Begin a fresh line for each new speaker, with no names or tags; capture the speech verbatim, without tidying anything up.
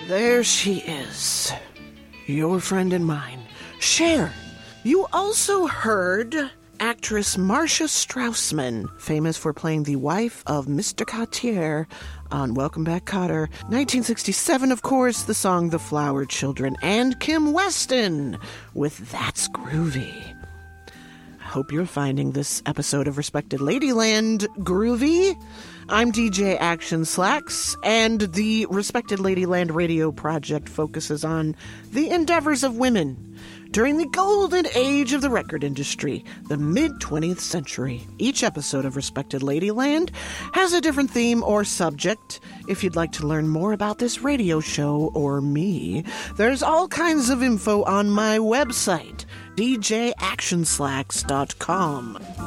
There she is. Your friend and mine. Cher. You also heard actress Marcia Strausman, famous for playing the wife of Mister Cartier on Welcome Back, Kotter. nineteen sixty-seven, of course, the song The Flower Children. And Kim Weston with That's Groovy. I hope you're finding this episode of Respected Ladyland groovy. I'm D J Action Slacks, and the Respected Ladyland Radio Project focuses on the endeavors of women during the golden age of the record industry, the mid-twentieth century. Each episode of Respected Ladyland has a different theme or subject. If you'd like to learn more about this radio show or me, there's all kinds of info on my website, d j action slacks dot com.